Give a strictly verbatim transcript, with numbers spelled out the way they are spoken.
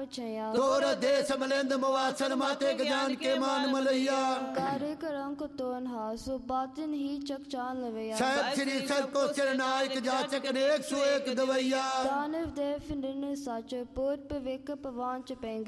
पछया तोर देश मलिंद मवासन माते ज्ञान के मान मलैया कार्य करंक तोन हासु बातिन ही चकचान लवैया साहब श्री सब को सिरनायक जाचक ने एक सौ एक दवैया दानव देव फिंडन साचो पोत पविक पवान च पेंग